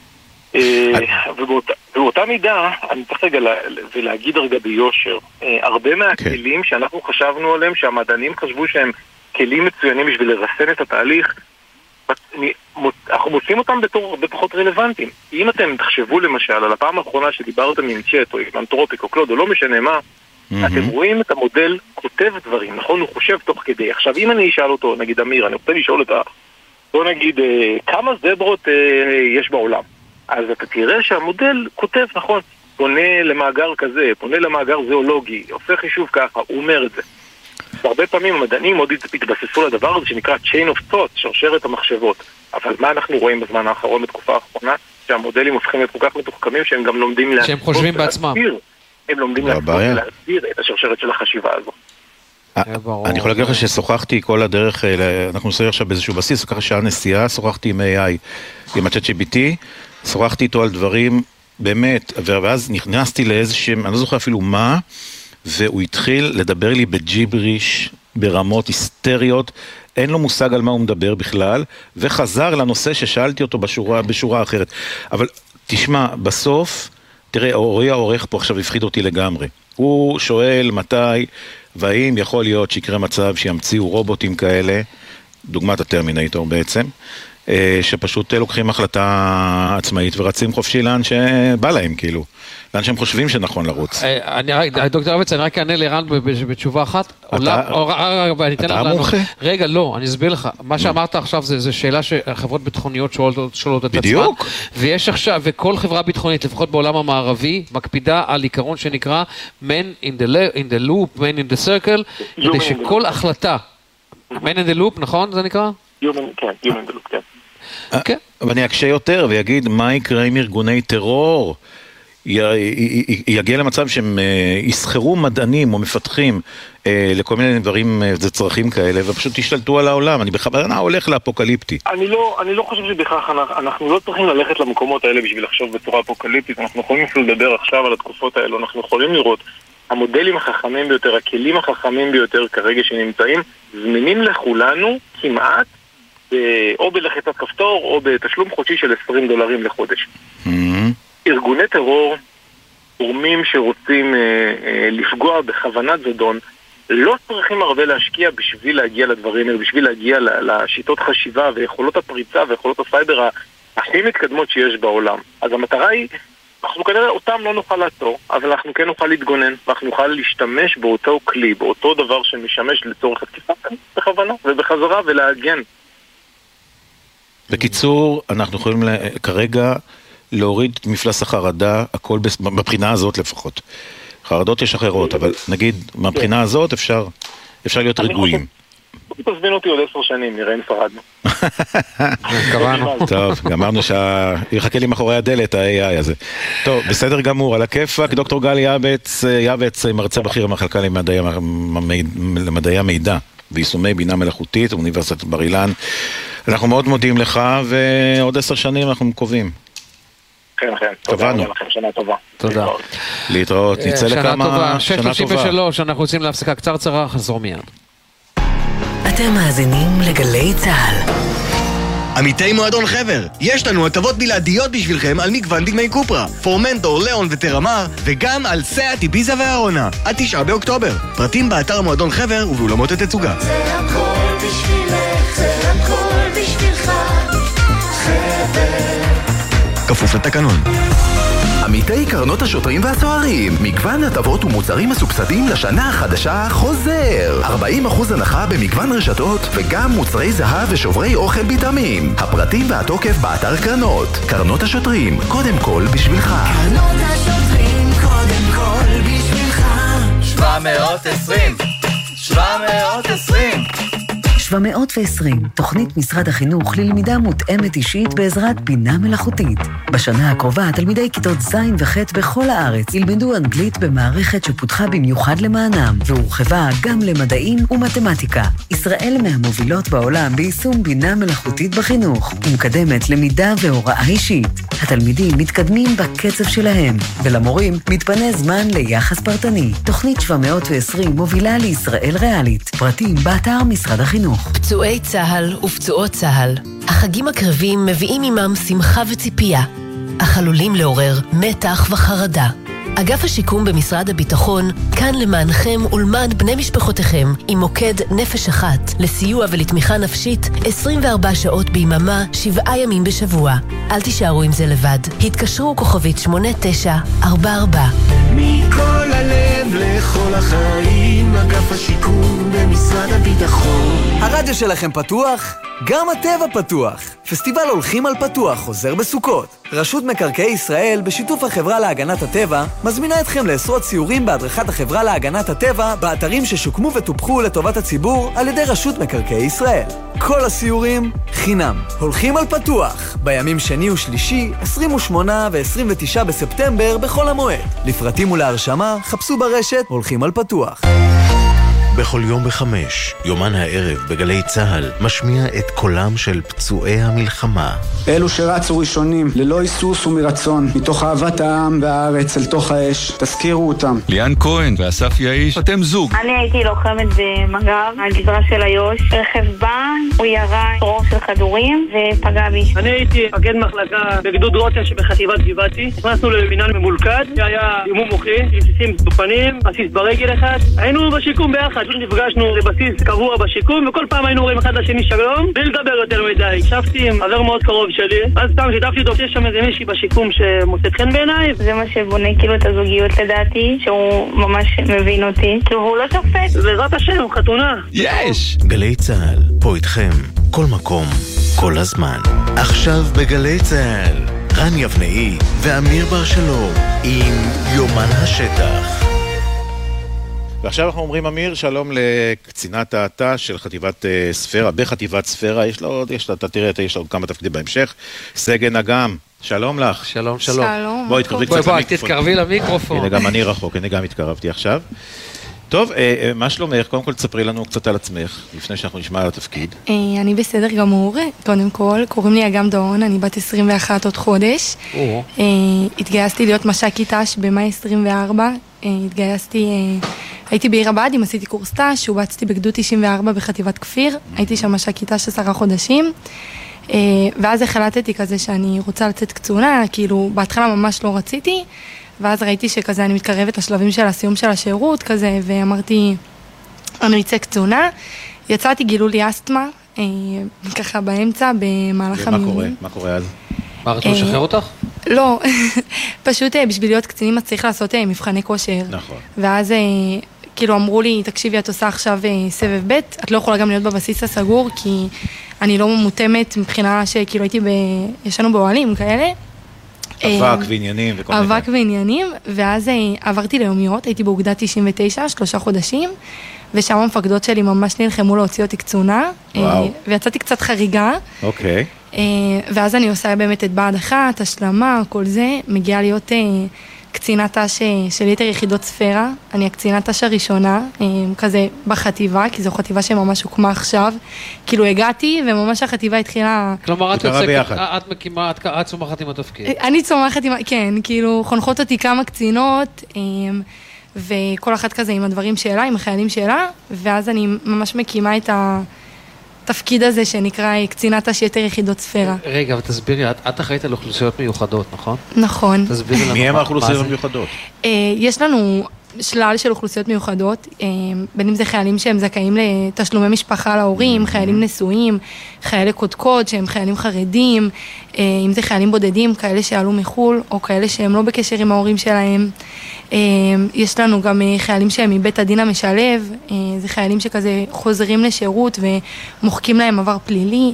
ובאותה מידה, אני צריך רגע ולהגיד רגע ביושר, הרבה מהכלים שאנחנו חשבנו עליהם, שהמדענים חשבו שהם כלים מצוינים בשביל לרסן את התהליך, אנחנו מוצאים אותם בתור פחות רלוונטיים. אם אתם תחשבו למשל על הפעם האחרונה שדיברתם עם צ'אט או עם אנתרופיק או קלוד או לא משנה מה, אתם רואים את המודל כותב דברים, נכון? הוא חושב תוך כדי. עכשיו אם אני אשאל אותו, נגיד אמיר, אני רוצה לשאול את בוא נגיד, כמה זברות יש בעולם? אז אתה תראה שהמודל כותב, נכון, פונה למאגר כזה, פונה למאגר זואולוגי, עושה חישוב ככה, הוא אומר את זה. והרבה פעמים המדענים עוד התבססו לדבר הזה שנקרא chain of thought, שרשרת המחשבות. אבל מה אנחנו רואים בזמן האחרון, בתקופה האחרונה, שהמודלים הופכים להיות כל כך מתוחכמים שהם גם לומדים שהם חושבים בעצמם. הם לומדים להסביר את השרשרת של החשיבה הזו. אני יכול להגיד לך ששוחחתי כל הדרך, אנחנו נוסעים עכשיו באיזשהו בסיס, ככה שעה נסיעה, שוחחתי עם AI, עם ה-ChatGPT, שוחחתי איתו על דברים, באמת, ואז נכנסתי לאיזשהם, אני לא זוכר אפילו מה, והוא התחיל לדבר לי בג'יבריש, ברמות היסטריות, אין לו מושג על מה הוא מדבר בכלל, וחזר לנושא ששאלתי אותו בשורה אחרת. אבל תשמע, בסוף, תראה, אורי העורך פה עכשיו הפחיד אותי לגמרי. הוא שואל מתי, והאם יכול להיות שיקרה מצב שימציאו רובוטים כאלה, דוגמת הטרמינטור בעצם, שפשוט לוקחים החלטה עצמאית ורצים חופשי לאן שבא להם, כאילו. לאן שהם חושבים שנכון לרוץ. דוקטור יעבץ, אני רק אענה לרן בתשובה אחת. אתה המומחה? רגע, לא, אני אסביר לך. מה שאמרת עכשיו זה שאלה שחברות ביטחוניות שואלות את עצמן. בדיוק. ויש עכשיו, וכל חברה ביטחונית, לפחות בעולם המערבי, מקפידה על עיקרון שנקרא man in the loop, man in the circle, כדי שכל החלטה, man in the loop, נכון זה נקרא? כן, human in the loop, כן. ואני אקשה יותר ויגיד מה יקרה עם ארגוני טרור, יגיע למצב שהם יסחרו מדענים או מפתחים לכל מיני דברים, זה צרכים כאלה, ופשוט ישתלטו על העולם. אני בכוונה הולך לאפוקליפטי. אני לא חושב שבכך אנחנו לא צריכים ללכת למקומות האלה בשביל לחשוב בצורה אפוקליפטית. אנחנו יכולים לדבר עכשיו על התקופות האלו, אנחנו יכולים לראות המודלים החכמים ביותר, הכלים החכמים ביותר כרגע שנמצאים, זמינים לכולנו כמעט, או בלחיצת כפתור או בתשלום חודשי של $20 לחודש. ארגוני טרור, גורמים שרוצים לפגוע בכוונת זדון, לא צריכים הרבה להשקיע בשביל להגיע לדברים האלה, בשביל להגיע לשיטות חשיבה ויכולות הפריצה ויכולות הסייבר הכי מתקדמות שיש בעולם. אז המטרה היא, אנחנו כנראה אותם לא נוכל לעצור, אבל אנחנו כן נוכל להתגונן, ואנחנו נוכל להשתמש באותו כלי, באותו דבר שמשמש לצורך התקיפה, בכוונה ובחזרה ולהגן. בקיצור, אנחנו יכולים כרגע להוריד את מפלס החרדה, הכל בבחינה הזאת לפחות. חרדות יש אחרות, אבל נגיד, מהבחינה הזאת אפשר להיות רגועים. תזמין אותי עוד 10 שנים, נראה אם שרדנו. קבענו. טוב, גמרנו שיחכה לי מאחורי הדלת, ה-AI הזה. טוב, בסדר גמור, על הכיפק, דוקטור גל יעבץ, מרצה בכיר במחלקה למדעי המידע ויישומי בינה מלאכותית, אוניברסיטת בר אילן. אנחנו מאוד מודים לך, ועוד 10 שנים אנחנו מקווים. כן, תודה לכם, שנה טובה. תודה. להתראות, נצא לכמה... שנה טובה. 6:33, אנחנו יוצאים להפסקה קצרצרה, חזור מיד. אתם מאזינים לגלי צהל. עמיתי מועדון חבר, יש לנו הטבות בלעדיות בשבילכם על מגוון דגמי קופרה, פורמנטור, ליאון וטרמר, וגם על סאט, איביזה והארונה, עד 9 באוקטובר. פרטים באתר מועדון חבר ובאולמות התצוגה. זה הכל בשבילך, זה הכל בשבילך, חבר. כפוף לתקנון. עמיתי קרנות השוטרים והסוהרים, מגוון הטבות ומוצרים מסובסדים לשנה החדשה חוזר. 40% הנחה במגוון רשתות וגם מוצרי זהב ושוברי אוכל ביטמים. הפרטים והתוקף באתר קרנות. קרנות השוטרים, קודם כל בשבילך. קרנות השוטרים, קודם כל בשבילך. 720 720, תוכנית משרד החינוך ללמידה מותאמת אישית בעזרת בינה מלאכותית. בשנה הקרובה תלמידי כיתות ז' וח' בכל הארץ ילמדו אנגלית במערכת שפותחה במיוחד למענם, והורחבה גם למדעים ומתמטיקה. ישראל מהמובילות בעולם ביישום בינה מלאכותית בחינוך, ומקדמת למידה והוראה אישית. התלמידים מתקדמים בקצב שלהם, ולמורים מתפנה זמן ליחס פרטני. תוכנית 720 מובילה לישראל ריאלית. פרטים באתר משרד החינוך. פצועי צהל ופצועות צהל, החגים הקרבים מביאים עמם שמחה וציפייה, אך עלולים לעורר מתח וחרדה. אגף השיקום במשרד הביטחון כאן למענכם ולמען בני משפחותיכם עם מוקד נפש אחת לסיוע ולתמיכה נפשית 24 שעות ביממה 7 ימים בשבוע. אל תישארו עם זה לבד. התקשרו כוכבית 8944. מכל הלב לכל החיים, אגף השיקום במשרד הביטחון. הרדיו שלכם פתוח? גם הטבע פתוח. פסטיבל הולכים על פתוח חוזר בסוכות. רשות מקרקעי ישראל בשיתוף החברה להגנת הטבע מזמינה אתכם לעשרות סיורים בהדרכת החברה להגנת הטבע באתרים ששוקמו וטופחו לטובת הציבור על ידי רשות מקרקעי ישראל. כל הסיורים חינם. הולכים על פתוח בימים שני ושלישי 28 ו-29 בספטמבר בכל המועד. לפרטים ולהרשמה חפשו ברשת הולכים על פתוח. בכל יום ב5, יומן הערב בגלי צהל משמיע את קולם של פצועי המלחמה. אלו שרצו ראשונים, ללא היסוס ומרצון, מתוך אהבת העם והארץ אל תוך האש, תזכירו אותם. ליאן כהן ואסף יאיש, אתם זוג. אני הייתי לוחמת במג"ב, הגזרה של איו"ש. רכב בא, הוא ירה רוב של כדורים ופגע בי. אני הייתי מפקד מחלקה בגדוד רוטה שבחטיבת גבעתי. נכנסנו לבניין ממולכד, שהיה אימון מוחי, רסיסים בפנים, רסיס ברגל אחד. היינו בשיקום ביחד. נפגשנו לבסיס קבוע בשיקום, וכל פעם היינו רואים אחד לשני שלום, בלי לדבר יותר מדי. הקשבתי עם חבר מאוד קרוב שלי, אז סתם שיתפתי אותו שיש שם איזה מישהי בשיקום שמוצאת חן בעיניי. זה מה שבונה כאילו את הזוגיות לדעתי, שהוא ממש מבין אותי. כאילו הוא לא שופט. בעזרת השם, חתונה. יש! גלי צהל, פה איתכם, כל מקום, כל הזמן. עכשיו בגלי צהל, רן יבנאי ואמיר בר שלום עם יומן השטח. ועכשיו אנחנו אומרים, אמיר, שלום לקצינת התא של חטיבת ספירה, בחטיבת ספירה, אתה תראה, יש לה עוד כמה תפקידים בהמשך, סגן אגם, שלום לך. שלום, שלום. בואי, תתקרבי קצת למיקרופון. תתקרבי למיקרופון. הנה, גם אני רחוק, הנה גם התקרבתי עכשיו. טוב, מה שלומך? קודם כל תספרי לנו קצת על עצמך, לפני שאנחנו נשמע על התפקיד. אני בסדר גמור, קודם כל, קוראים לי אגם דאון, אני בת 21 עוד חודש. התגייסתי להיות מש"קית ת"ש במאי 24, הייתי בעיר הבה"דים, עשיתי קורס ת"ש, שובצתי בגדוד 94 בחטיבת כפיר, הייתי שם מש"קית ת"ש 10 חודשים, ואז החלטתי כזה שאני רוצה לצאת קצונה, כאילו בהתחלה ממש לא רציתי, ואז ראיתי שכזה אני מתקרבת לשלבים של הסיום של השירות כזה, ואמרתי, אני אצא קצונה, יצאתי, גילו לי אסתמה, ככה באמצע, במהלך המיונים. מה קורה אז? מה, רצו לשחרר אותך? לא, פשוט בשביל להיות קצינים את צריך לעשות מבחני כושר. נכון. ואז כאילו אמרו לי, תקשיבי, את עושה עכשיו סבב ב', את לא יכולה גם להיות בבסיס הסגור, כי אני לא מותאמת מבחינה שכאילו הייתי ישנו באוהלים כאלה. אבק ועניינים וכל מיני. אבק ועניינים, ואז עברתי ליומיות, הייתי באוגדה 99, 3 חודשים, ושם המפקדות שלי ממש נלחמו להוציא אותי קצונה, ויצאתי קצת חריגה. אוקיי. ואז אני עושה באמת את בה"ד 1, השלמה, כל זה, מגיעה להיות קצינת ת"ש של יתר יחידות ספירה, אני הקצינת ת"ש הראשונה, כזה בחטיבה, כי זו חטיבה שממש הוקמה עכשיו, כאילו הגעתי וממש החטיבה התחילה... כלומר, את צומחת עם התפקיד. אני צומחת עם, כן, כאילו חונכות אותי כמה קצינות, וכל אחת כזה עם הדברים שלה, עם החיילים שלה, ואז אני ממש מקימה התפקיד הזה שנקרא קצינת השייטר יחידות ספירה. רגע, אבל תסבירי, את אחראית על אוכלוסיות מיוחדות, נכון? נכון. תסבירי לנו. מי הם האוכלוסיות המיוחדות? יש לנו שלל של אוכלוסיות מיוחדות, בין אם זה חיילים שהם זכאים לתשלומי משפחה להורים, חיילים נשואים, חיילי קודקוד שהם חיילים חרדים, אם זה חיילים בודדים, כאלה שעלו מחול, או כאלה שהם לא בקשר עם ההורים שלהם. יש לנו גם חיילים שהם מבית הדין המשלב, זה חיילים שכזה חוזרים לשירות ומוחקים להם עבר פלילי.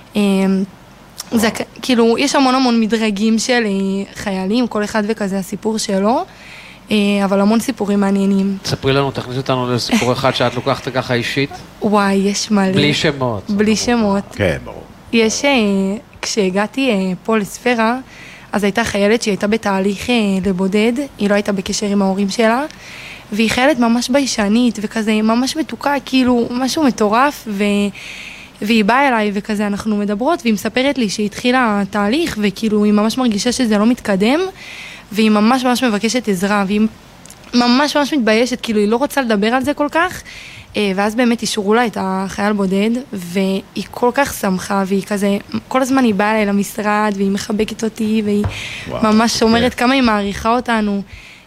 זה, כאילו, יש המון מדרגים של חיילים, כל אחד וכזה הסיפור שלו. אבל המון סיפורים מעניינים. תספרי לנו, תכניס אותנו לסיפור אחד שאת לוקחת ככה אישית. וואי, יש מלא. בלי שמות. בלי שמות. כן, ברור. יש, כשהגעתי פה לספירה, אז הייתה חיילת שהיא הייתה בתהליך לבודד, היא לא הייתה בקשר עם ההורים שלה, והיא חיילת ממש ביישנית, וכזה ממש מתוקה, כאילו משהו מטורף, והיא באה אליי וכזה אנחנו מדברות, והיא מספרת לי שהיא התחילה תהליך, וכאילו היא ממש מרגישה שזה לא מתקדם, והיא ממש מבקשת עזרה, והיא ממש מתביישת, כאילו היא לא רוצה לדבר על זה כל כך, ואז באמת אישרו לה את החייל בודד, והיא כל כך שמחה, והיא כזה, כל הזמן היא באה אליי למשרד, והיא מחבקת אותי, והיא ממש אומרת כמה היא מעריכה אותנו.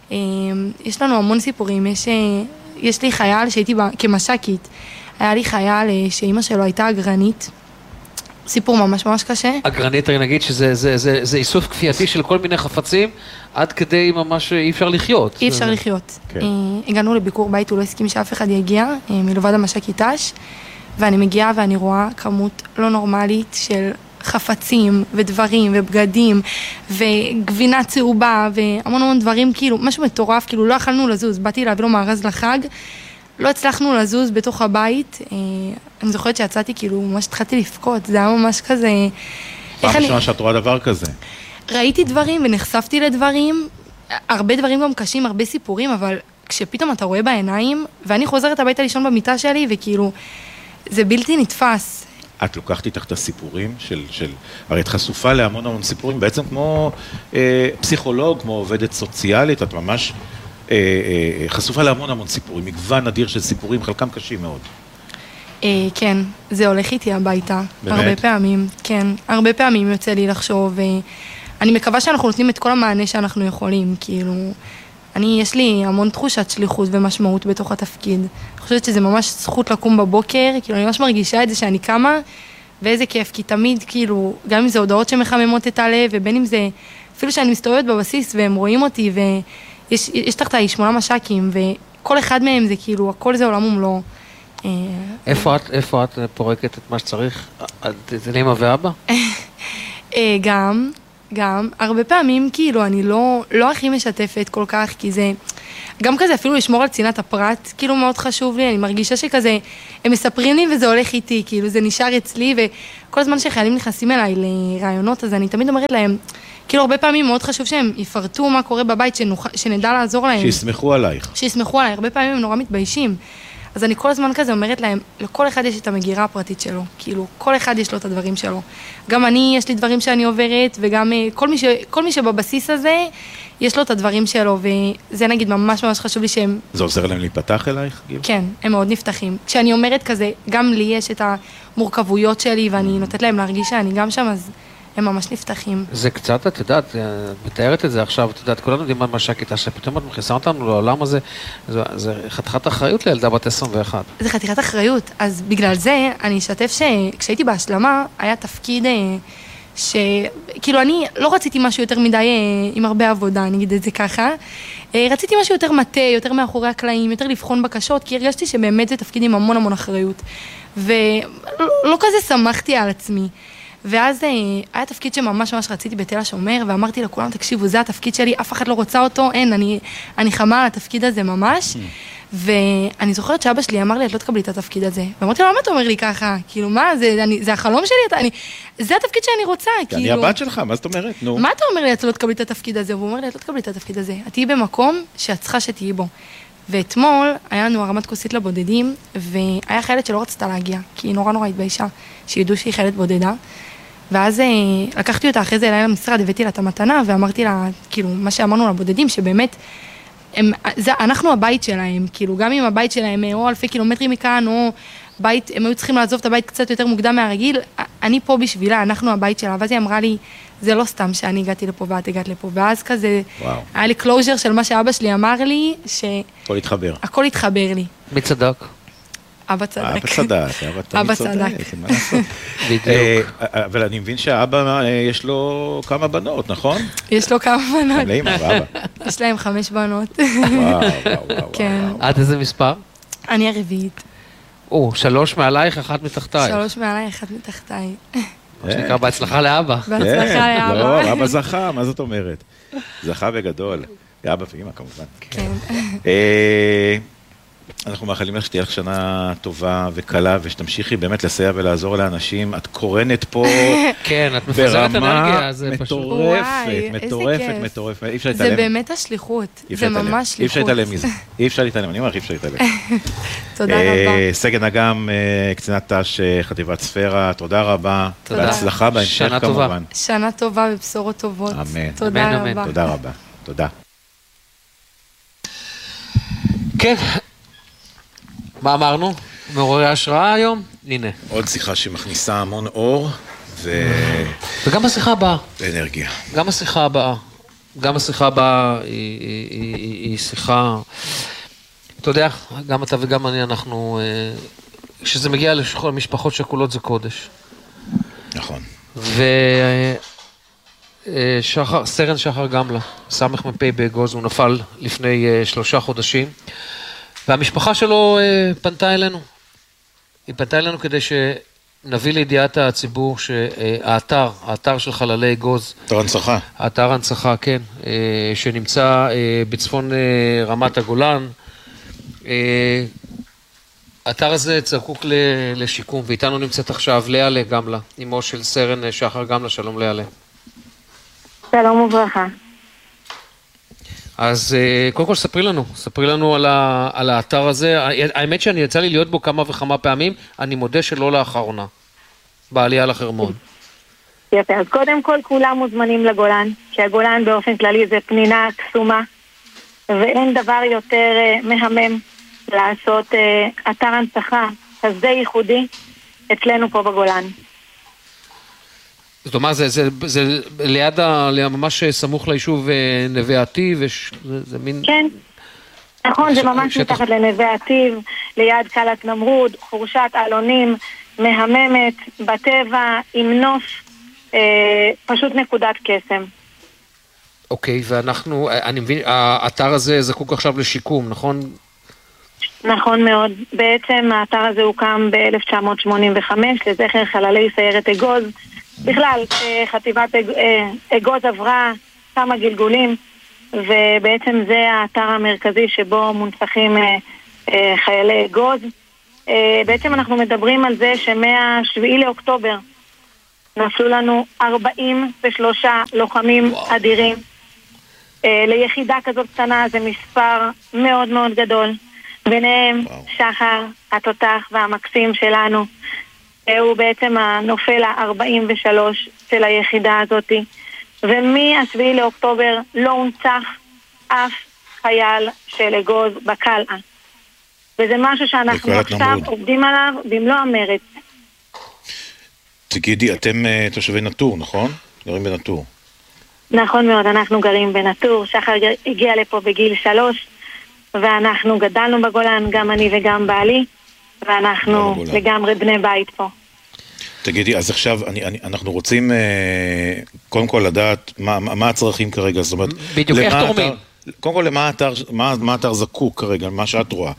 יש לנו המון סיפורים, יש לי חייל שהייתי כמש"קית, היה לי חייל שאימא שלו הייתה אגרנית, סיפור ממש קשה. אגרנית, נגיד שזה איסוף כפייתי של כל מיני חפצים, עד כדי ממש אי אפשר לחיות. אי אפשר לחיות. הגענו לביקור בית, הוא לא הסכים שאף אחד יגיע, מלבד המש"קית ת"ש, ואני מגיעה ואני רואה כמות לא נורמלית של חפצים ודברים ובגדים וגבינה צהובה והמון דברים, כאילו משהו מטורף, כאילו לא יכלנו לזוז, באתי להביא לו מארז לחג, לא הצלחנו לזוז בתוך הבית, אני זוכרת שיצאתי כאילו, ממש התחלתי לפקות, זה היה ממש כזה... פעם ראשונה שאת רואה דבר כזה? ראיתי דברים ונחשפתי לדברים, הרבה דברים גם קשים, הרבה סיפורים, אבל כשפתאום אתה רואה בעיניים, ואני חוזרת הביתה לישון במיטה שלי, וכאילו, זה בלתי נתפס. את לוקחת איתך את הסיפורים של... הרי את חשופה להמון סיפורים, בעצם כמו פסיכולוג, כמו עובדת סוציאלית, את ממש... חשופה להמון סיפורים, מגוון נדיר של סיפורים, חלקם קשים מאוד. כן, זה הולך איתי הביתה. באמת? הרבה פעמים, כן. הרבה פעמים יוצא לי לחשוב, אני מקווה שאנחנו נותנים את כל המענה שאנחנו יכולים, כאילו, יש לי המון תחושת שליחות ומשמעות בתוך התפקיד. אני חושבת שזה ממש זכות לקום בבוקר, כאילו, אני ממש מרגישה את זה שאני קמה, ואיזה כיף, כי תמיד, כאילו, גם אם זה הודעות שמחממות את הלב, ובין אם זה, אפילו שאני מסתובבת בבסיס, והם רואים אותי, יש תחתיי 8 מש"קים, וכל אחד מהם זה כאילו, הכל זה עולם ומלואו. איפה את פורקת את מה שצריך? זה לאמא ואבא? גם, הרבה פעמים כאילו אני לא הכי משתפת כל כך, כי זה, גם כזה אפילו לשמור על צנעת הפרט, כאילו מאוד חשוב לי, אני מרגישה שכזה, הם מספרים לי וזה הולך איתי, כאילו זה נשאר אצלי, וכל הזמן שחיילים נכנסים אליי לרעיונות, אז אני תמיד אומרת להם, כאילו הרבה פעמים מאוד חשוב שהם יפרטו מה קורה בבית, שנדע לעזור להם. שיסמכו עלייך. שיסמכו עליי, הרבה פעמים הם נורא מתביישים. אז אני כל הזמן כזה אומרת להם, לכל אחד יש את המגירה הפרטית שלו, כאילו, כל אחד יש לו את הדברים שלו. גם אני, יש לי דברים שאני עוברת, וגם כל מי שבבסיס הזה, יש לו את הדברים שלו, וזה נגיד ממש חשוב לי שהם... זה עוזר להם להיפתח אלייך, גיל? כן, הם מאוד נפתחים. כשאני אומרת כזה, גם לי יש את המורכבויות שלי, ואני נותנת להם להרגיש שאני גם שם, אז הם ממש נפתחים. זה קצת, את יודעת, מתארת את זה עכשיו, את יודעת, כולנו יודעים על מש"קית, שפתאום את מכניסה אותנו לעולם הזה, זה חתיכת אחריות לילדה בת 21. זה חתיכת אחריות, אז בגלל זה אני אשתף שכשהייתי בהשלמה, היה תפקיד שכאילו אני לא רציתי משהו יותר מדי עם הרבה עבודה, אני אגיד את זה ככה, רציתי משהו יותר מטה, יותר מאחורי הקלעים, יותר לבחון בקשות, כי הרגשתי שבאמת זה תפקיד עם המון אחריות, ולא כזה שמחתי על עצמי. ואז היה תפקיד שממש רציתי בתל השומר, ואמרתי לכולם, תקשיבו, זה התפקיד שלי, אף אחד לא רוצה אותו, אין, אני חמה על התפקיד הזה ממש, ואני זוכרת שאבא שלי אמר לי, את לא תקבלי את התפקיד הזה, ואמרתי לו, למה אתה אומר לי ככה? כאילו, מה, זה החלום שלי, זה התפקיד שאני רוצה, כאילו... אני הבת שלך, מה זאת אומרת? נו. מה אתה אומר לי, את לא תקבלי את התפקיד הזה? והוא אומר לי, את לא תקבלי את התפקיד הזה, את תהיי במקום שאת צריכה שתהיי בו. ואתמול היה לנו הרמת כוסית לבודדים, והיה חיילת שלא רצתה להגיע, כי היא נורא התביישה, שידעו שהיא חיילת בודדה. ואז לקחתי אותה אחרי זה אליי למשרד, הבאתי לה את המתנה, ואמרתי לה, כאילו, מה שאמרנו לבודדים, שבאמת, אנחנו הבית שלהם, כאילו, גם אם הבית שלהם או אלפי קילומטרים מכאן, או בית, הם היו צריכים לעזוב את הבית קצת יותר מוקדם מהרגיל, אני פה בשבילה, אנחנו הבית שלה, ואז היא אמרה לי, זה לא סתם שאני הגעתי לפה ואת הגעת לפה, ואז כזה, היה לי קלוז'ר של מה שאבא שלי אמר לי, הכל התחבר. הכל התחבר לי. מי צדק? אבא צדק. אבא צדק, אבא צדק. בדיוק. אבל אני מבין שהאבא יש לו כמה בנות, נכון? יש לו כמה בנות. לאמא ואבא. יש להם 5 בנות. וואו. כן. עד איזה מספר? אני הרביעית. 3 מעלייך, 1 מתחתייך. 3 מעלייך, 1 מתחתיי. מה שנקרא בהצלחה לאבא. בהצלחה לאבא. לא, אבא זכה, מה זאת אומרת? זכה בגדול. אבא ואמא כמובן. כן. אנחנו מאחלים לך שתהיה לך שנה טובה וקלה, ושתמשיכי באמת לסייע ולעזור לאנשים. את קורנת פה כן, את מפזרת אנרגיה, זה פשוט מטורפת. אי אפשר להתעלם. זה באמת השליחות, זה ממש שליחות. אי אפשר להתעלם מזה. אי אפשר להתעלם, אני אומר, אי אפשר להתעלם. תודה רבה. סגן אגם, קצינת ת"ש חטיבת ספירה, תודה רבה. בהצלחה בהמשך כמובן. שנה טובה ובשורות טובות. אמן. תודה רבה. תודה רבה. תודה. כן. מה אמרנו? מעוררי השראה היום? הנה. עוד שיחה שמכניסה המון אור וגם השיחה הבאה. ואנרגיה. גם השיחה הבאה היא שיחה, אתה יודע, גם אתה וגם אני, אנחנו, כשזה מגיע למשפחות שכולות זה קודש. נכון. סרן שחר גמלה, סמך מפי באגוז, הוא נפל לפני 3 חודשים. והמשפחה שלו פנתה אלינו. היא פנתה אלינו כדי שנביא לידיעת הציבור שהאתר של חללי אגוז. אתר הנצחה, כן. שנמצא בצפון רמת הגולן. האתר הזה צרקוק לשיקום, ואיתנו נמצאת עכשיו לאה גמלה, אמו של סרן שחר גמלה. שלום לאה. שלום וברכה. אז קודם כל ספרי לנו על האתר הזה. האמת שאני יצא לי להיות בו כמה וכמה פעמים, אני מודה שלא לאחרונה, בעלייה לחרמון. יפה, אז קודם כל כולם מוזמנים לגולן, כי הגולן באופן כללי זה פנינה קסומה, ואין דבר יותר מהמם לעשות אתר הנצחה כזה ייחודי אצלנו פה בגולן. זאת אומרת, זה ליד, ממש סמוך ליישוב נווה עתיב, זה מין... כן, נכון, זה ממש מתחת לנווה עתיב, ליד קלת נמרוד, חורשת אלונים, מהממת, בטבע, עם נוף, פשוט נקודת קסם. אוקיי, ואנחנו, אני מבין, האתר הזה זקוק עכשיו לשיקום, נכון? נכון מאוד. בעצם האתר הזה הוקם ב-1985 לזכר חללי סיירת אגוז. בכלל, חטיבת אגוז עברה כמה גלגולים, ובעצם זה האתר המרכזי שבו מונצחים חיילי אגוז. בעצם אנחנו מדברים על זה שמה-7 לאוקטובר נפלו לנו 43 לוחמים אדירים. ליחידה כזאת קטנה זה מספר מאוד מאוד גדול. ביניהם שחר, התותח והמקסים שלנו. הוא בעצם הנופל ה-43 של היחידה הזאת. ומ-7 לאוקטובר לא הונצח אף חייל של אגוז בקלעה. וזה משהו שאנחנו עכשיו עובדים עליו במלוא המרץ. תגידי, אתם תושבי נטור, נכון? גרים בנטור. נכון מאוד, אנחנו גרים בנטור. שחר הגיע לפה בגיל 3, ואנחנו גדלנו בגולן, גם אני וגם בעלי, ואנחנו לגמרי בני בית פה. תגידי, אז עכשיו אנחנו רוצים קודם כל לדעת מה הצרכים כרגע, זאת אומרת, בדיוק, איך תורמים? קודם כל, למה האתר זקוק כרגע, מה שאת רואה?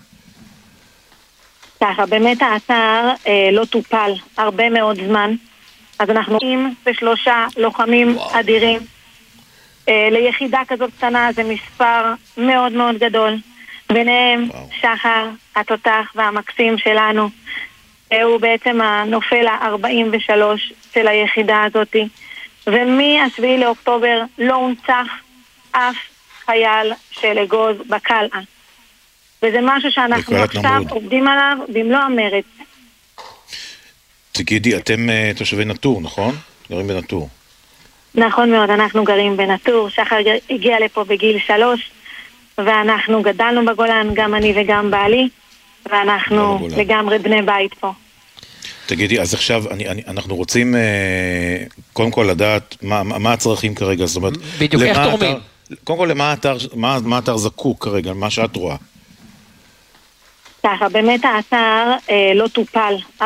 ככה, באמת האתר לא טופל הרבה מאוד זמן, אז אנחנו עם 3 לוחמים אדירים. ליחידה כזאת קטנה זה מספר מאוד מאוד גדול. ביניהם שחר, התותח והמקסים שלנו. הוא בעצם הנופל ה-43 של היחידה הזאת. ומ-7 לאוקטובר לא הונצח אף חייל של אגוז בקלעה. וזה משהו שאנחנו עכשיו עובדים עליו במלוא המרץ. תגידי, אתם תושבי נטור, נכון? גרים בנטור. נכון מאוד, אנחנו גרים בנטור. שחר הגיע לפה בגיל 3, ואנחנו גדלנו בגולן, גם אני וגם בעלי, ואנחנו לגמרי בני בית פה. תגידי, אז עכשיו אנחנו רוצים קודם כל לדעת מה הצרכים כרגע, זאת אומרת, בדיוק, איך תורמים? קודם כל, למה האתר זקוק כרגע, מה שאת רואה? ככה, באמת האתר לא טופל